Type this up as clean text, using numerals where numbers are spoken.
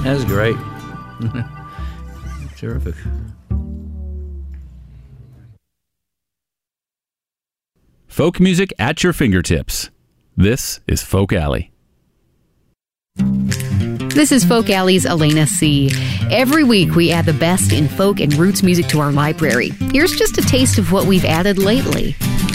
That's great. Terrific. Folk music at your fingertips. This is Folk Alley. This is Folk Alley's Elena C. Every week we add the best in folk and roots music to our library. Here's just a taste of what we've added lately.